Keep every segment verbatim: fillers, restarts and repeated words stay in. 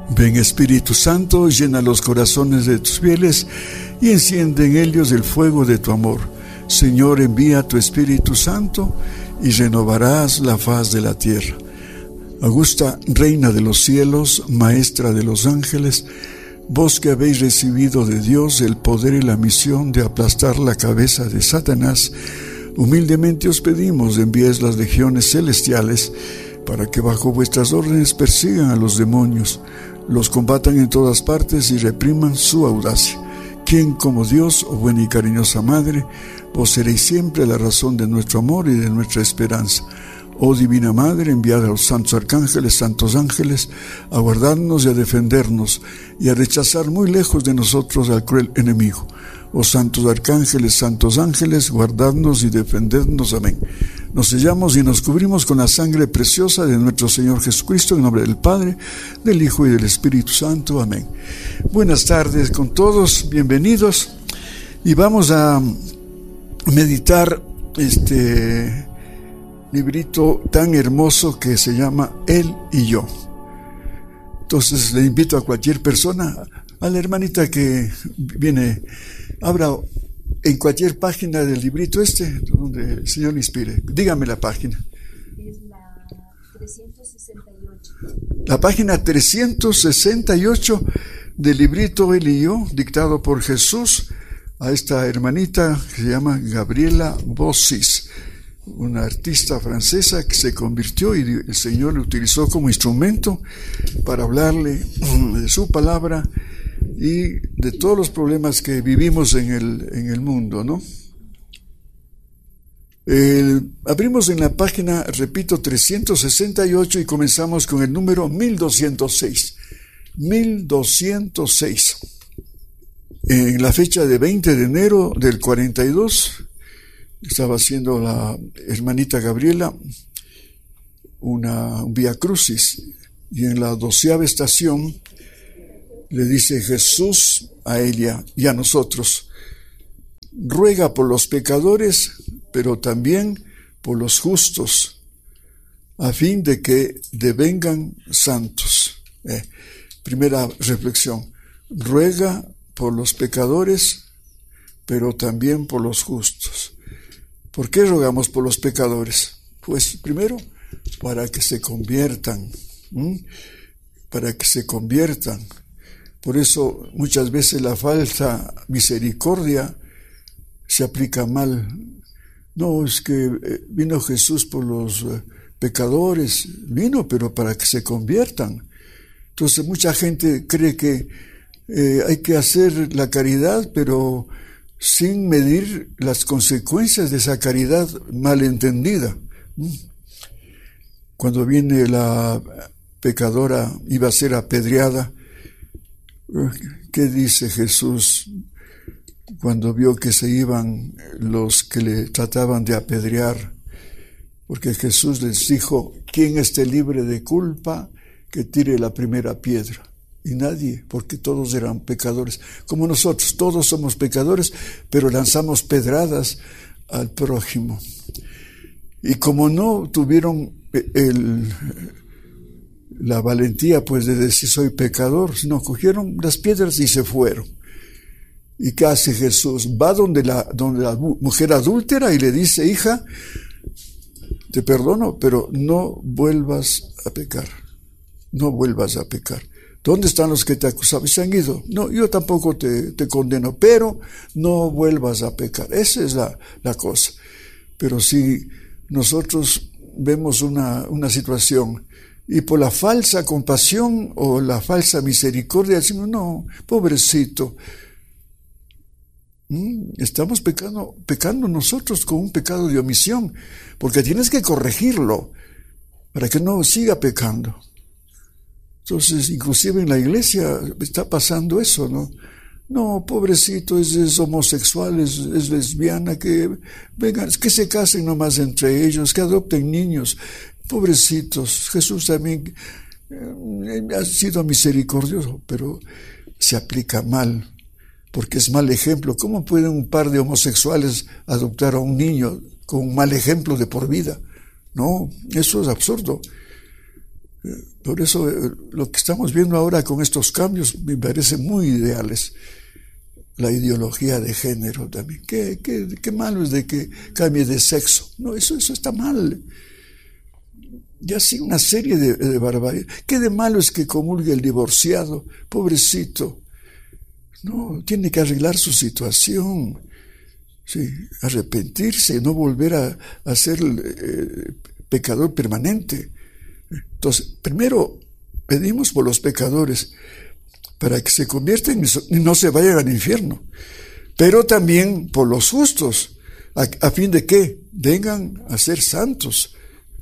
Ven Espíritu Santo, llena los corazones de tus fieles y enciende en ellos el fuego de tu amor. Señor, envía tu Espíritu Santo y renovarás la faz de la tierra. Augusta Reina de los cielos, Maestra de los ángeles, vos que habéis recibido de Dios el poder y la misión de aplastar la cabeza de Satanás, humildemente os pedimos enviéis las legiones celestiales para que bajo vuestras órdenes persigan a los demonios, los combatan en todas partes y repriman su audacia. Quien como Dios, oh buena y cariñosa Madre, vos seréis siempre la razón de nuestro amor y de nuestra esperanza. Oh Divina Madre, enviad a los santos arcángeles, santos ángeles, a guardarnos y a defendernos, y a rechazar muy lejos de nosotros al cruel enemigo. Oh santos arcángeles, santos ángeles, guardadnos y defendednos. Amén. Nos sellamos y nos cubrimos con la sangre preciosa de nuestro Señor Jesucristo, en nombre del Padre, del Hijo y del Espíritu Santo. Amén. Buenas tardes con todos, bienvenidos. Y vamos a meditar este librito tan hermoso que se llama Él y yo. Entonces le invito a cualquier persona, a la hermanita que viene, abra en cualquier página del librito este, donde el Señor le inspire. Dígame la página. Es la trescientos sesenta y ocho. La página trescientos sesenta y ocho del librito Él y yo, dictado por Jesús a esta hermanita que se llama Gabriela Bossis, una artista francesa que se convirtió y el Señor le utilizó como instrumento para hablarle de su palabra y de todos los problemas que vivimos en el, en el mundo, ¿no? Eh, abrimos en la página, repito, trescientos sesenta y ocho y comenzamos con el número mil doscientos seis. mil doscientos seis. En la fecha de veinte de enero del cuarenta y dos, estaba haciendo la hermanita Gabriela una, un vía crucis, y en la doceava estación le dice Jesús a ella y a nosotros: ruega por los pecadores, pero también por los justos, a fin de que devengan santos. Eh, primera reflexión: ruega por los pecadores, pero también por los justos. ¿Por qué rogamos por los pecadores? Pues primero, para que se conviertan, ¿m? para que se conviertan. Por eso muchas veces la falsa misericordia se aplica mal. No, es que vino Jesús por los pecadores, vino, pero para que se conviertan. Entonces mucha gente cree que eh, hay que hacer la caridad, pero sin medir las consecuencias de esa caridad malentendida. Cuando viene la pecadora, iba a ser apedreada, ¿qué dice Jesús cuando vio que se iban los que le trataban de apedrear? Porque Jesús les dijo: quien esté libre de culpa, que tire la primera piedra. Y nadie, porque todos eran pecadores, como nosotros, todos somos pecadores, pero lanzamos pedradas al prójimo. Y como no tuvieron el, la valentía pues de decir soy pecador, sino cogieron las piedras y se fueron. ¿Y qué hace Jesús? Va donde la, donde la mujer adúltera y le dice: hija, te perdono, pero no vuelvas a pecar, no vuelvas a pecar. ¿Dónde están los que te acusaban? Se han ido. No, yo tampoco te, te condeno, pero no vuelvas a pecar. Esa es la, la cosa. Pero si nosotros vemos una, una situación y por la falsa compasión o la falsa misericordia decimos: no, pobrecito, ¿Mm? estamos pecando, pecando nosotros con un pecado de omisión, porque tienes que corregirlo para que no siga pecando. Entonces, inclusive en la iglesia está pasando eso, ¿no? No, pobrecito, es, es homosexual, es, es lesbiana, que vengan, que se casen nomás entre ellos, que adopten niños. Pobrecitos, Jesús también eh, ha sido misericordioso, pero se aplica mal, porque es mal ejemplo. ¿Cómo pueden un par de homosexuales adoptar a un niño con un mal ejemplo de por vida? No, eso es absurdo. Por eso eh, lo que estamos viendo ahora con estos cambios me parece muy ideales. La ideología de género también. ¿Qué, qué, qué malo es de que cambie de sexo? No, eso, eso está mal. Ya sí, una serie de, de barbaridades. ¿Qué de malo es que comulgue el divorciado? Pobrecito. No, tiene que arreglar su situación. Sí, arrepentirse, no volver a, a ser eh, pecador permanente. Entonces, primero pedimos por los pecadores para que se conviertan y no se vayan al infierno, pero también por los justos, a, a fin de que vengan a ser santos.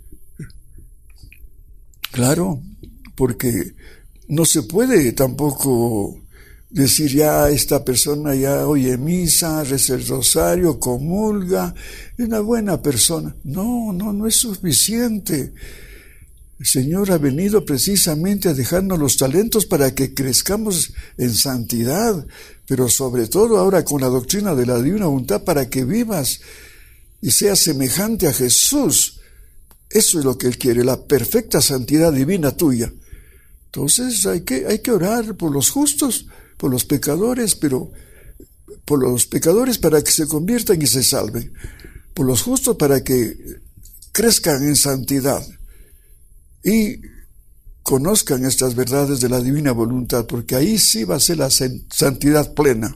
Claro, porque no se puede tampoco decir ya esta persona ya oye misa, reza el rosario, comulga, es una buena persona. No, no, no es suficiente. El Señor ha venido precisamente a dejarnos los talentos para que crezcamos en santidad, pero sobre todo ahora con la doctrina de la divina voluntad para que vivas y seas semejante a Jesús. Eso es lo que Él quiere, la perfecta santidad divina tuya. Entonces hay que, hay que orar por los justos, por los pecadores, pero por los pecadores para que se conviertan y se salven, por los justos para que crezcan en santidad y conozcan estas verdades de la divina voluntad, porque ahí sí va a ser la santidad plena.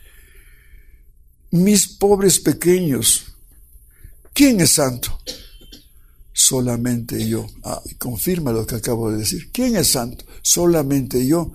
Mis pobres pequeños, ¿quién es santo? Solamente yo. Ah, confirma lo que acabo de decir. ¿Quién es santo? Solamente yo.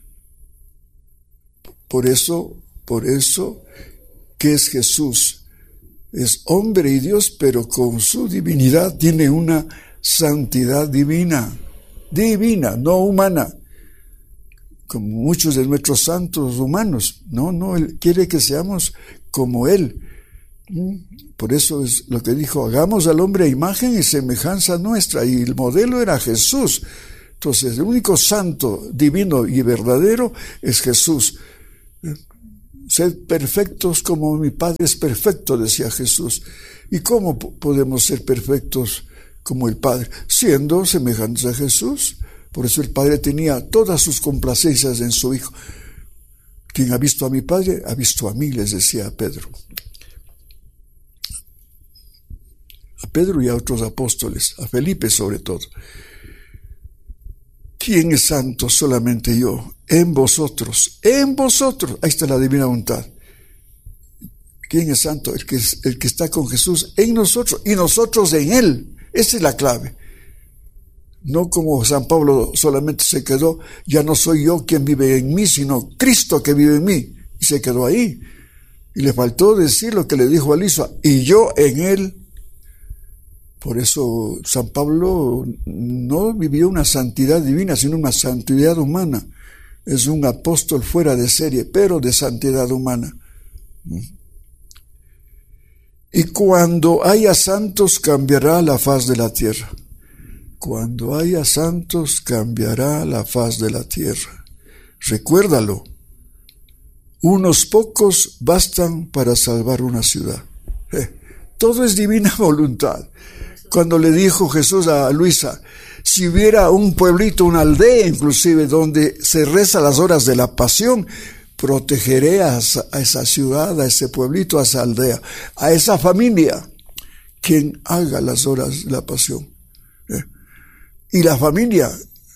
Por eso, por eso, que es Jesús. Es hombre y Dios, pero con su divinidad tiene una santidad divina. Divina, no humana. Como muchos de nuestros santos humanos. No, no, Él quiere que seamos como Él. Por eso es lo que dijo, hagamos al hombre a imagen y semejanza nuestra, y el modelo era Jesús. Entonces el único santo, divino y verdadero es Jesús. Sed perfectos como mi Padre es perfecto, decía Jesús. ¿Y cómo podemos ser perfectos como el Padre? Siendo semejantes a Jesús. Por eso el Padre tenía todas sus complacencias en su Hijo. Quien ha visto a mi Padre, ha visto a mí, les decía Pedro. A Pedro y a otros apóstoles, a Felipe sobre todo. ¿Quién es santo? Solamente yo, en vosotros, en vosotros. Ahí está la divina voluntad. ¿Quién es santo? El que, es, el que está con Jesús en nosotros y nosotros en Él. Esa es la clave. No como San Pablo solamente se quedó, ya no soy yo quien vive en mí, sino Cristo que vive en mí. Y se quedó ahí. Y le faltó decir lo que le dijo a Lisua, y yo en Él. Por eso San Pablo no vivió una santidad divina, sino una santidad humana. Es un apóstol fuera de serie, pero de santidad humana. Y cuando haya santos, cambiará la faz de la tierra. Cuando haya santos, cambiará la faz de la tierra. Recuérdalo. Unos pocos bastan para salvar una ciudad. Eh, todo es divina voluntad. Cuando le dijo Jesús a Luisa, si hubiera un pueblito, una aldea inclusive, donde se reza las horas de la pasión, protegeré a esa, a esa ciudad, a ese pueblito, a esa aldea, a esa familia, quien haga las horas de la pasión. ¿Eh? Y la familia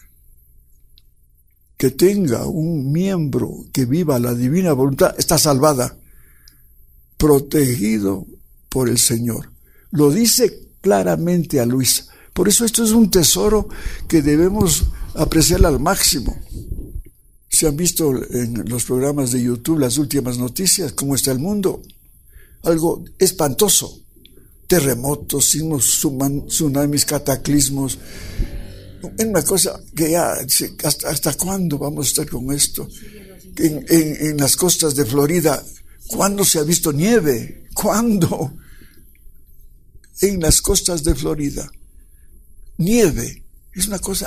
que tenga un miembro que viva la divina voluntad está salvada, protegido por el Señor. Lo dice claramente a Luisa. Por eso esto es un tesoro que debemos apreciar al máximo. Se han visto en los programas de YouTube las últimas noticias, cómo está el mundo. Algo espantoso. Terremotos, sismos, tsunamis, cataclismos. Es una cosa que ya, ¿hasta, hasta cuándo vamos a estar con esto? En, en, en las costas de Florida, ¿cuándo se ha visto nieve? ¿Cuándo? En las costas de Florida, nieve, es una cosa,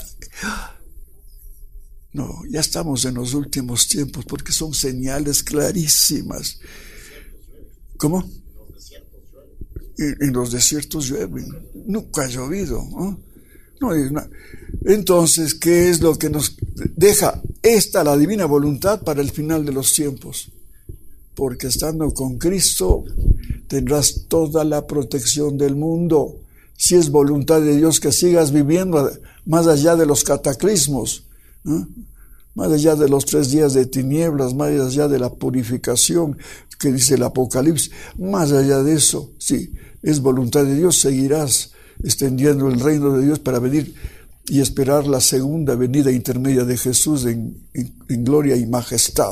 no, ya estamos en los últimos tiempos porque son señales clarísimas. ¿Cómo? En, en los desiertos llueven, nunca ha llovido, ¿no? No hay una. Entonces, ¿qué es lo que nos deja esta, la divina voluntad, para el final de los tiempos? Porque estando con Cristo tendrás toda la protección del mundo. Si es voluntad de Dios que sigas viviendo más allá de los cataclismos, ¿no? Más allá de los tres días de tinieblas, más allá de la purificación que dice el Apocalipsis, más allá de eso, si es voluntad de Dios, seguirás extendiendo el reino de Dios para venir y esperar la segunda venida intermedia de Jesús en, en, en gloria y majestad.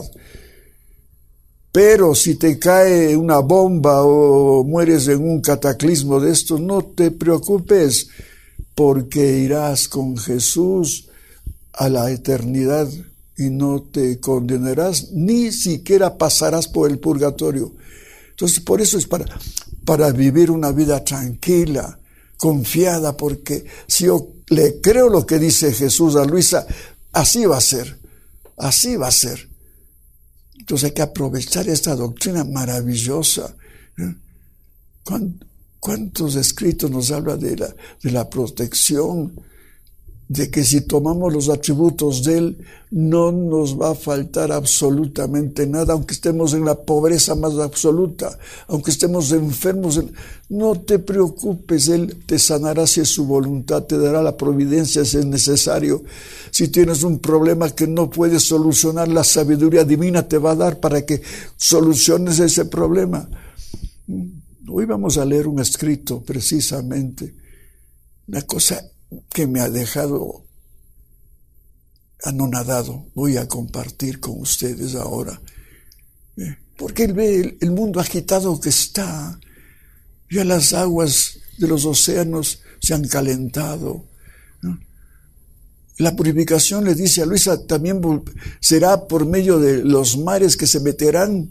Pero si te cae una bomba o mueres en un cataclismo de estos, no te preocupes, porque irás con Jesús a la eternidad y no te condenarás, ni siquiera pasarás por el purgatorio. Entonces, por eso es para, para vivir una vida tranquila, confiada, porque si yo le creo lo que dice Jesús a Luisa, así va a ser, así va a ser. Entonces hay que aprovechar esta doctrina maravillosa. ¿Cuántos escritos nos habla de la, de la protección? De que si tomamos los atributos de Él, no nos va a faltar absolutamente nada, aunque estemos en la pobreza más absoluta, aunque estemos enfermos. No te preocupes, Él te sanará si es su voluntad, te dará la providencia si es necesario. Si tienes un problema que no puedes solucionar, la sabiduría divina te va a dar para que soluciones ese problema. Hoy vamos a leer un escrito precisamente, una cosa que me ha dejado anonadado. Voy a compartir con ustedes ahora, ¿eh? Porque él ve el, el mundo agitado que está. Ya las aguas de los océanos se han calentado, ¿no? La purificación, le dice a Luisa, también será por medio de los mares que se meterán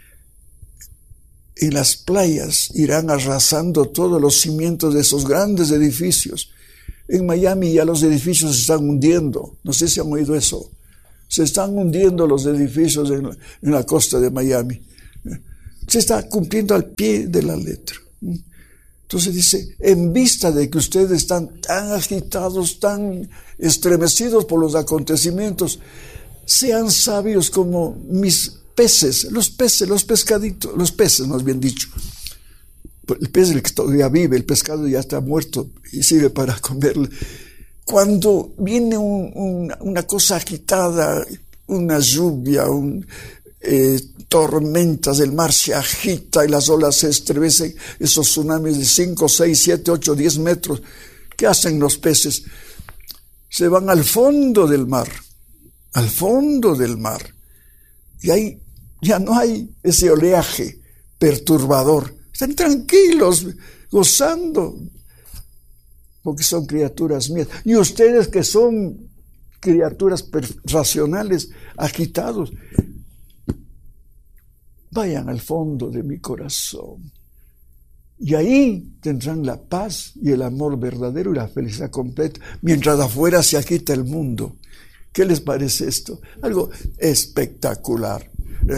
en las playas, irán arrasando todos los cimientos de esos grandes edificios. En Miami ya los edificios se están hundiendo. No sé si han oído eso. Se están hundiendo los edificios en la, en la costa de Miami. Se está cumpliendo al pie de la letra. Entonces dice, en vista de que ustedes están tan agitados, tan estremecidos por los acontecimientos, sean sabios como mis peces, los peces, los pescaditos, los peces más bien dicho. El pez el que todavía vive, el pescado ya está muerto y sirve para comerle. Cuando viene un, un, una cosa agitada, una lluvia, un, eh, tormentas, el mar se agita y las olas se estremecen, esos tsunamis de cinco, seis, siete, ocho, diez metros, ¿qué hacen los peces? Se van al fondo del mar, al fondo del mar, y ahí ya no hay ese oleaje perturbador. Están tranquilos, gozando, porque son criaturas mías. Y ustedes que son criaturas racionales, agitados, vayan al fondo de mi corazón. Y ahí tendrán la paz y el amor verdadero y la felicidad completa, mientras afuera se agita el mundo. ¿Qué les parece esto? Algo espectacular.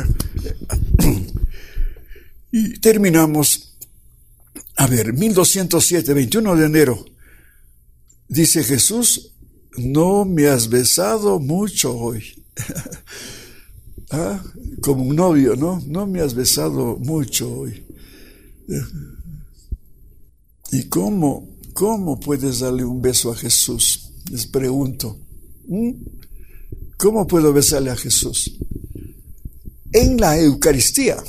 Y terminamos, a ver, mil doscientos siete, veintiuno de enero, dice Jesús, no me has besado mucho hoy. ¿Ah? Como un novio, ¿no? No me has besado mucho hoy. ¿Y cómo, cómo puedes darle un beso a Jesús? Les pregunto. ¿Mm? ¿Cómo puedo besarle a Jesús? En la Eucaristía.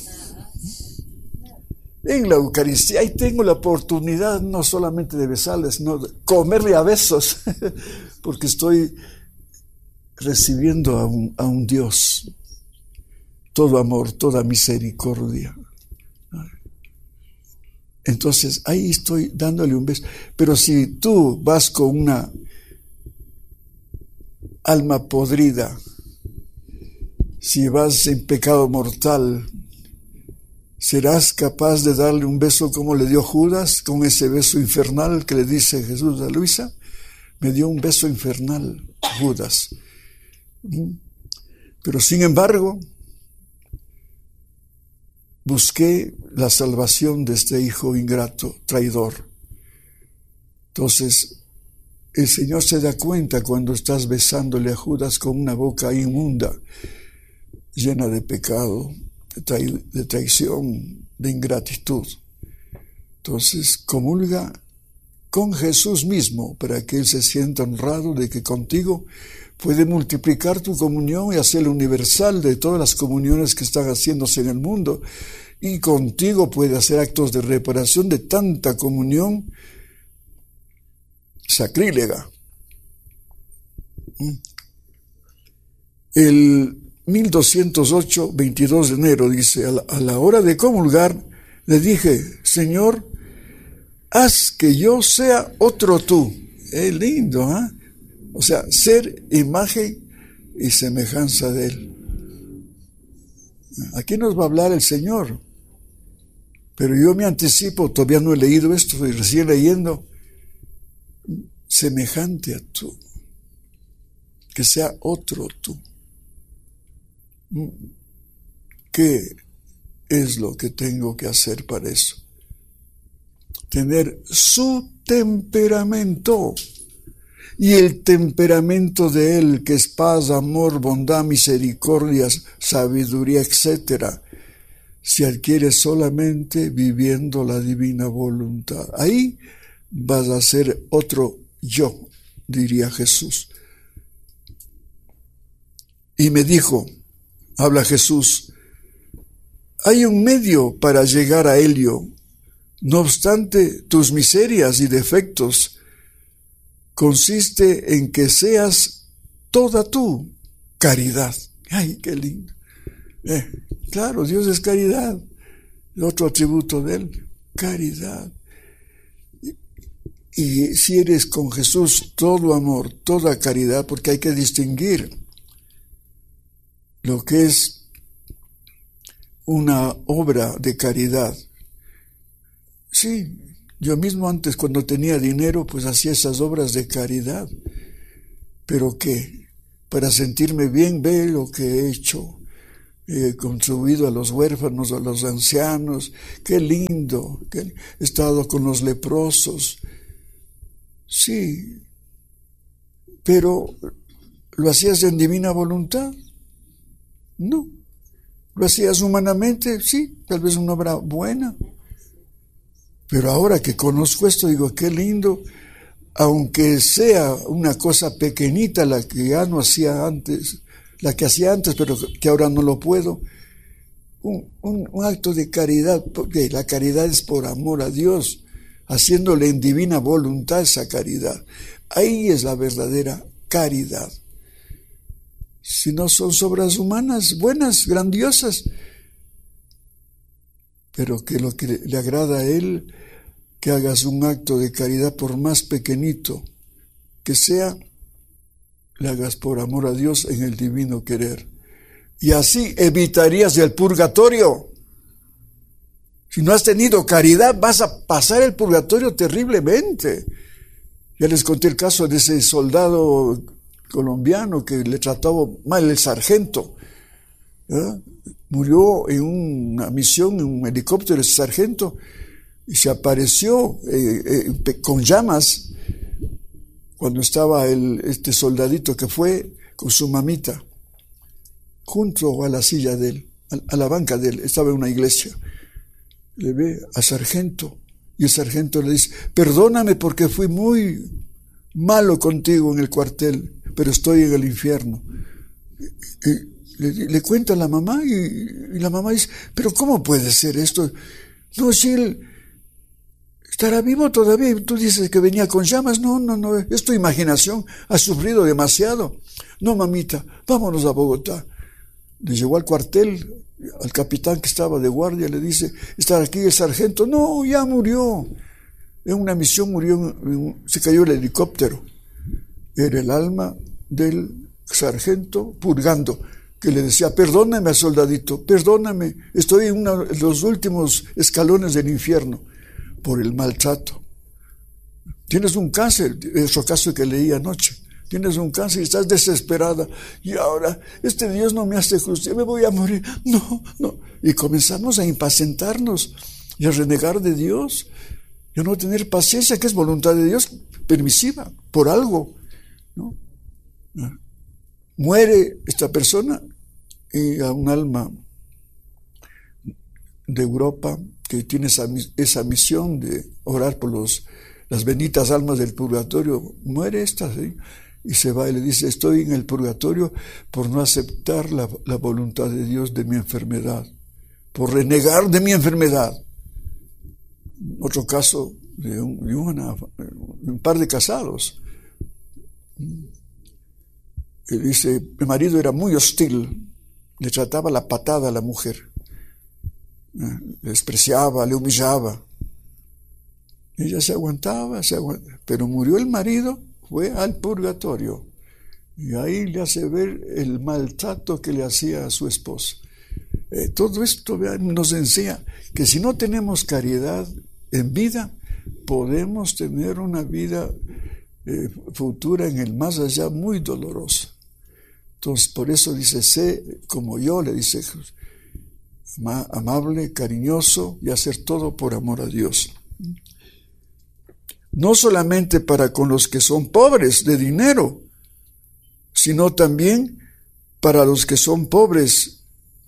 En la Eucaristía, ahí tengo la oportunidad no solamente de besarle, sino de comerle a besos, porque estoy recibiendo a un, a un Dios, todo amor, toda misericordia. Entonces, ahí estoy dándole un beso. Pero si tú vas con una alma podrida, si vas en pecado mortal, ¿serás capaz de darle un beso como le dio Judas, con ese beso infernal que le dice Jesús a Luisa? Me dio un beso infernal, Judas. Pero sin embargo, busqué la salvación de este hijo ingrato, traidor. Entonces, El Señor se da cuenta cuando estás besándole a Judas con una boca inmunda, llena de pecado, de, trai- de traición, de ingratitud. Entonces, comulga con Jesús mismo para que Él se sienta honrado de que contigo puede multiplicar tu comunión y hacerla universal de todas las comuniones que están haciéndose en el mundo. Y contigo puede hacer actos de reparación de tanta comunión sacrílega. El mil doscientos ocho, veintidós de enero, dice, a la, a la hora de comulgar, le dije, Señor, haz que yo sea otro tú. Es lindo, ¿ah? ¿eh? O sea, ser imagen y semejanza de Él. Aquí nos va a hablar el Señor. Pero yo me anticipo, todavía no he leído esto, estoy recién leyendo. Semejante a tú. Que sea otro tú. ¿Qué es lo que tengo que hacer para eso? Tener su temperamento. Y el temperamento de Él, que es paz, amor, bondad, misericordia, sabiduría, etcétera, se adquiere solamente viviendo la divina voluntad. Ahí vas a ser otro yo, diría Jesús. Y me dijo, habla Jesús, hay un medio para llegar a Helio. No obstante, tus miserias y defectos consiste en que seas toda tú caridad. ¡Ay, qué lindo! Eh, claro, Dios es caridad. El otro atributo de Él, caridad. Y, y si eres con Jesús todo amor, toda caridad, porque hay que distinguir lo que es una obra de caridad. Sí, yo mismo antes cuando tenía dinero pues hacía esas obras de caridad, pero ¿qué? Para sentirme bien, ve lo que he hecho, he contribuido a los huérfanos, a los ancianos, qué lindo, que he estado con los leprosos, sí, pero ¿lo hacías en divina voluntad? No. ¿Lo hacías humanamente? Sí, tal vez una obra buena. Pero ahora que conozco esto, digo, qué lindo, aunque sea una cosa pequeñita la que ya no hacía antes, la que hacía antes, pero que ahora no lo puedo, un, un, un acto de caridad, porque la caridad es por amor a Dios, haciéndole en divina voluntad esa caridad. Ahí es la verdadera caridad. Si no son obras humanas, buenas, grandiosas, pero que lo que le agrada a Él, que hagas un acto de caridad por más pequeñito que sea, le hagas por amor a Dios en el divino querer. Y así evitarías el purgatorio. Si no has tenido caridad, vas a pasar el purgatorio terriblemente. Ya les conté el caso de ese soldado colombiano que le trataba mal el sargento. ¿Eh? Murió en una misión en un helicóptero ese sargento y se apareció eh, eh, con llamas cuando estaba el, este soldadito que fue con su mamita junto a la silla de él, a, a la banca de él, estaba en una iglesia. Le ve al sargento y el sargento le dice, perdóname porque fui muy malo contigo en el cuartel, pero estoy en el infierno. Y, y, Le, le cuenta a la mamá y, y la mamá dice, pero ¿cómo puede ser esto? No, si él estará vivo todavía. Tú dices que venía con llamas. No, no, no, es tu imaginación. Has sufrido demasiado. No, mamita, vámonos a Bogotá. Le llegó al cuartel, al capitán que estaba de guardia, le dice, ¿está aquí el sargento? No, ya murió. En una misión murió, se cayó el helicóptero. Era el alma del sargento purgando, que le decía, perdóname, soldadito, perdóname, estoy en uno de los últimos escalones del infierno por el maltrato. Tienes un cáncer, es el caso que leí anoche, tienes un cáncer y estás desesperada, y ahora este Dios no me hace justicia, me voy a morir, no, no. Y comenzamos a impacientarnos y a renegar de Dios, de no tener paciencia, que es voluntad de Dios permisiva, por algo, ¿no? Muere esta persona y a un alma de Europa que tiene esa, esa misión de orar por los, las benditas almas del purgatorio, muere esta, ¿sí? Y se va y le dice, estoy en el purgatorio por no aceptar la, la voluntad de Dios de mi enfermedad, por renegar de mi enfermedad. Otro caso de un, de una, un par de casados. Y dice, mi marido era muy hostil, le trataba la patada a la mujer, le despreciaba, le humillaba. Ella se aguantaba, se aguantaba, pero murió el marido, fue al purgatorio, y ahí le hace ver el maltrato que le hacía a su esposa. Eh, todo esto, vean, nos enseña que si no tenemos caridad en vida, podemos tener una vida eh, futura en el más allá muy dolorosa. Entonces, por eso dice, sé como yo, le dice Jesús, amable, cariñoso y hacer todo por amor a Dios. No solamente para con los que son pobres de dinero, sino también para los que son pobres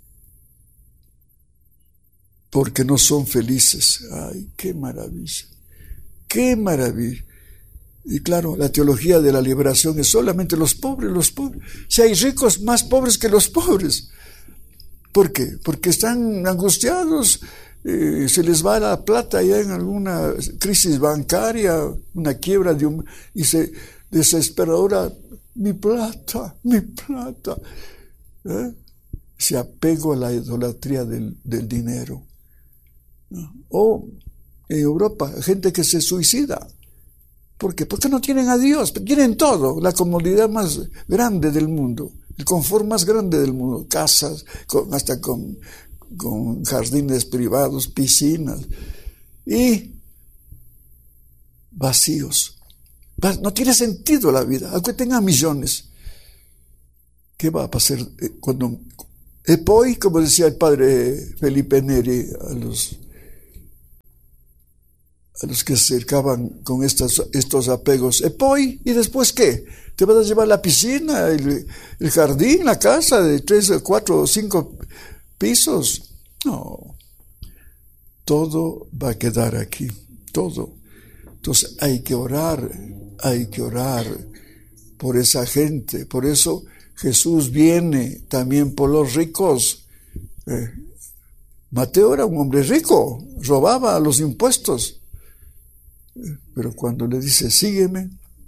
porque no son felices. ¡Ay, qué maravilla! ¡Qué maravilla! Y claro, la teología de la liberación es solamente los pobres, los pobres. Si hay ricos más pobres que los pobres. ¿Por qué? Porque están angustiados, eh, se les va la plata ya en alguna crisis bancaria, una quiebra de un, y se desespera, ahora mi plata, mi plata. ¿Eh? Se apego a la idolatría del, del dinero. O en Europa, gente que se suicida. ¿Por qué? Porque no tienen a Dios, tienen todo, la comodidad más grande del mundo, el confort más grande del mundo, casas, con, hasta con, con jardines privados, piscinas, y vacíos. No tiene sentido la vida, aunque tenga millones. ¿Qué va a pasar cuando... Epoi, como decía el padre Felipe Neri a los... a los que se acercaban con estas, estos apegos, epoi, ¿y después qué? ¿Te vas a llevar la piscina, el, el jardín, la casa de tres, cuatro o cinco pisos? No, todo va a quedar aquí, todo. Entonces hay que orar, hay que orar por esa gente. Por eso Jesús viene también por los ricos. Eh, Mateo era un hombre rico, robaba los impuestos. Pero cuando le dice, sígueme,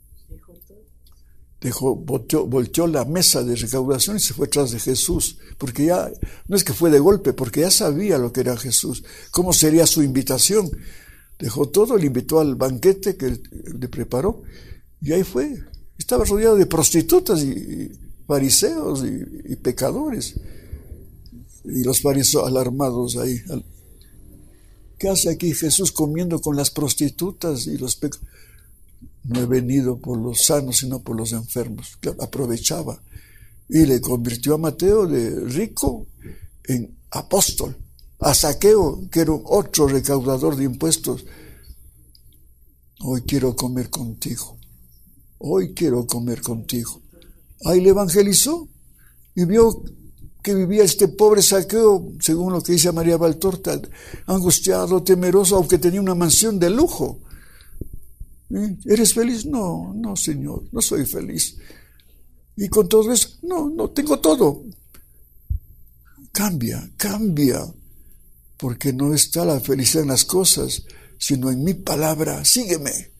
dejó, volteó, volteó la mesa de recaudación y se fue tras de Jesús, porque ya, no es que fue de golpe, porque ya sabía lo que era Jesús, cómo sería su invitación. Dejó todo, le invitó al banquete que le preparó, y ahí fue. Estaba rodeado de prostitutas y, y fariseos y, y pecadores, y los fariseos alarmados ahí. ¿Qué hace aquí Jesús comiendo con las prostitutas y los pecadores? No he venido por los sanos, sino por los enfermos. Aprovechaba. Y le convirtió a Mateo de rico en apóstol. A Zaqueo, que era otro recaudador de impuestos. Hoy quiero comer contigo. Hoy quiero comer contigo. Ahí le evangelizó y vio que vivía este pobre Zaqueo, según lo que dice María Valtorta, angustiado, temeroso, aunque tenía una mansión de lujo. ¿Eh? ¿Eres feliz? No, no, Señor, no soy feliz. Y con todo eso, no, no, tengo todo. Cambia, cambia, porque no está la felicidad en las cosas, sino en mi palabra, sígueme.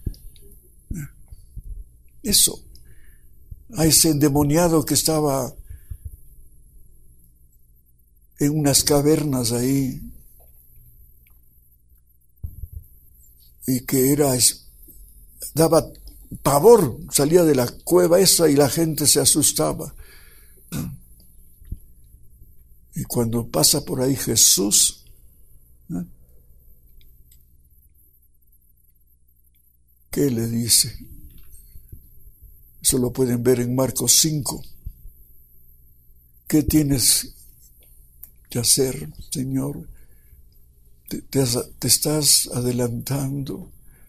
Eso. A ese endemoniado que estaba en unas cavernas ahí, y que era, daba pavor, salía de la cueva esa y la gente se asustaba. Y cuando pasa por ahí Jesús, ¿eh? ¿Qué le dice? Eso lo pueden ver en Marcos cinco. ¿Qué tienes que hacer, Señor? Te, te, te estás adelantando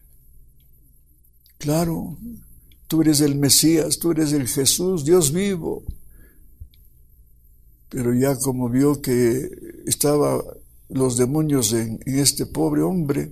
claro, tú eres el Mesías, tú eres el Jesús, Dios vivo. Pero ya como vio que estaban los demonios en, en este pobre hombre,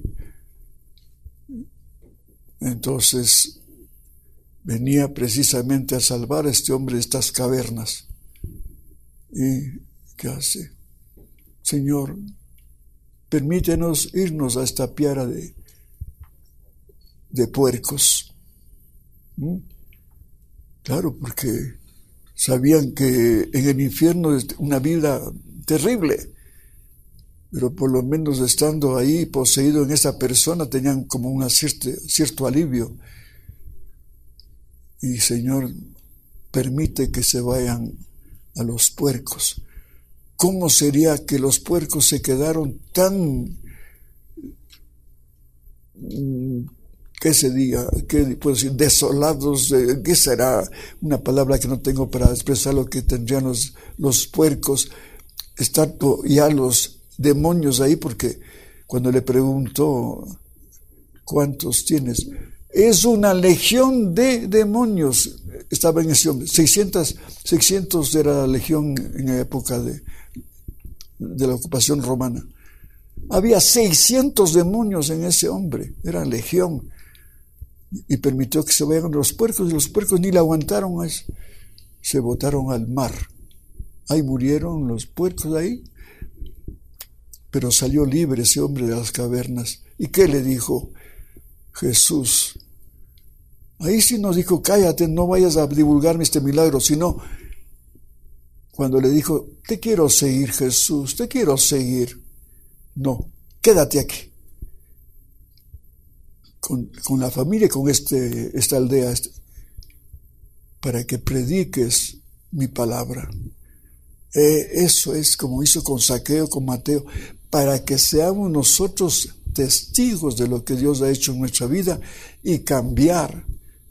entonces venía precisamente a salvar a este hombre de estas cavernas. ¿Y qué hace? Señor, permítenos irnos a esta piara de, de puercos. ¿Mm? Claro, porque sabían que en el infierno es una vida terrible, pero por lo menos estando ahí poseído en esa persona tenían como un cierto, cierto alivio. Y Señor, permite que se vayan a los puercos. ¿Cómo sería que los puercos se quedaron tan, qué se diga, qué puedo decir, desolados? ¿Qué será? Una palabra que no tengo para expresar lo que tendrían los, los puercos, estando ya los demonios ahí, porque cuando le preguntó ¿cuántos tienes? Es una legión de demonios. Estaba en ese hombre. seiscientos, seiscientos era la legión en la época de, de la ocupación romana. Había seiscientos demonios en ese hombre. Era legión. Y permitió que se vayan los puercos. Y los puercos ni le aguantaron. Se botaron al mar. Ahí murieron los puercos ahí. Pero salió libre ese hombre de las cavernas. ¿Y qué le dijo Jesús? Ahí sí nos dijo, cállate, no vayas a divulgarme este milagro, sino cuando le dijo, te quiero seguir, Jesús, te quiero seguir. No, quédate aquí, con, con la familia, con este, esta aldea, este, para que prediques mi palabra. Eh, eso es como hizo con Zaqueo, con Mateo, para que seamos nosotros testigos de lo que Dios ha hecho en nuestra vida y cambiar.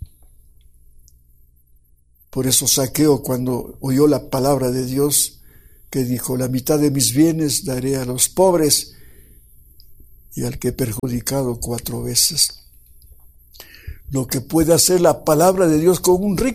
Por eso Zaqueo, cuando oyó la palabra de Dios, que dijo, la mitad de mis bienes daré a los pobres y al que he perjudicado cuatro veces. Lo que puede hacer la palabra de Dios con un rico